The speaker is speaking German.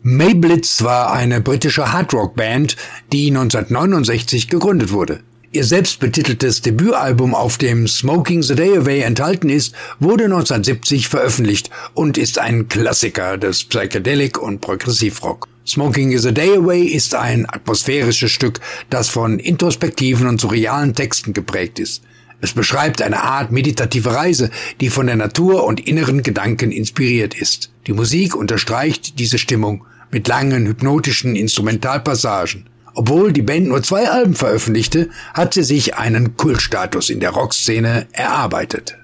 Mayblitz war eine britische Hardrock-Band, die 1969 gegründet wurde. Ihr selbstbetiteltes Debütalbum, auf dem Smoking the Day Away enthalten ist, wurde 1970 veröffentlicht und ist ein Klassiker des Psychedelic- und Progressivrock. Smoking the Day Away ist ein atmosphärisches Stück, das von introspektiven und surrealen Texten geprägt ist. Es beschreibt eine Art meditative Reise, die von der Natur und inneren Gedanken inspiriert ist. Die Musik unterstreicht diese Stimmung mit langen, hypnotischen Instrumentalpassagen. Obwohl die Band nur 2 Alben veröffentlichte, hat sie sich einen Kultstatus in der Rockszene erarbeitet.